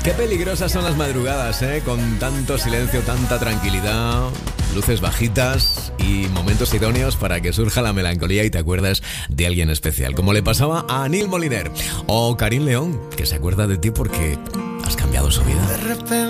Qué peligrosas son las madrugadas, ¿eh? Con tanto silencio, tanta tranquilidad, luces bajitas y momentos idóneos para que surja la melancolía y te acuerdas de alguien especial, como le pasaba a Anil Moliner o Karim León, que se acuerda de ti porque has cambiado su vida. De repente